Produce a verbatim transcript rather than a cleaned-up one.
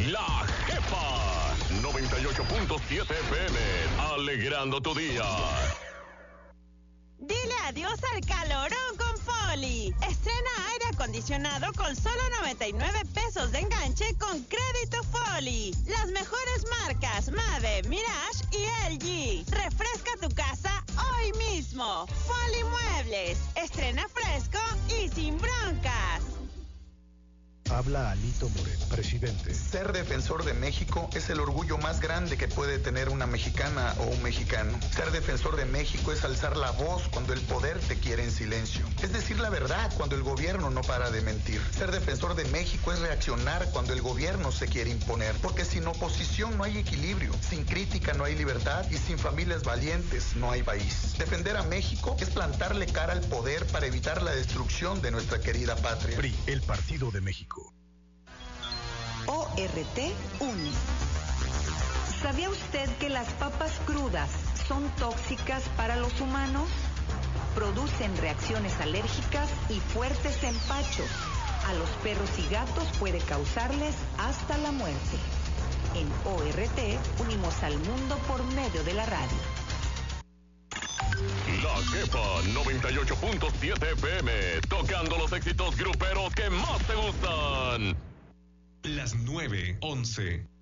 La Jefa noventa y ocho punto siete F M, alegrando tu día. Dile adiós al calorón con Foli. Estrena aire acondicionado con solo noventa y nueve pesos de enganche con crédito Foli. Las mejores marcas Mave, Mirage y L G. Refresca tu casa hoy mismo. Foli Muebles. Estrena fresco y sin broncas. Habla Alito Moreno, presidente. Ser defensor de México es el orgullo más grande que puede tener una mexicana o un mexicano. Ser defensor de México es alzar la voz cuando el poder te quiere en silencio. Es decir la verdad cuando el gobierno no para de mentir. Ser defensor de México es reaccionar cuando el gobierno se quiere imponer. Porque sin oposición no hay equilibrio, sin crítica no hay libertad y sin familias valientes no hay país. Defender a México es plantarle cara al poder para evitar la destrucción de nuestra querida patria. P R I, el Partido de México. O R T une. ¿Sabía usted que las papas crudas son tóxicas para los humanos? Producen reacciones alérgicas y fuertes empachos. A los perros y gatos puede causarles hasta la muerte. En O R T unimos al mundo por medio de la radio. La Jefa noventa y ocho punto siete F M, tocando los éxitos gruperos que más te gustan. Las nueve once.